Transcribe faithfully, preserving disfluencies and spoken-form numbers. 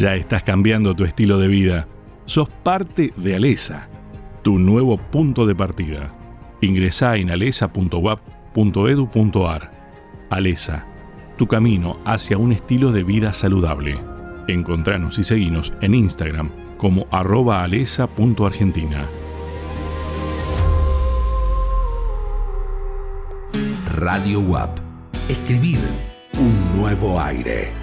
Ya estás cambiando tu estilo de vida. Sos parte de Alesa, tu nuevo punto de partida. Ingresá en alesa punto u a p punto e d u punto a r. Alesa, tu camino hacia un estilo de vida saludable. Encontranos y seguinos en Instagram como arroba alesa punto argentina. Radio U A P. Escribir un nuevo aire.